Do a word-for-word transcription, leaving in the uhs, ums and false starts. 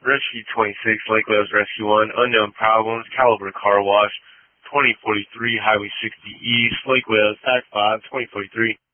Rescue twenty-six, Lake Wales Rescue one, unknown problems, Caliber Car Wash, twenty forty-three, Highway sixty East, Lake Wales, Pack five, twenty forty-three.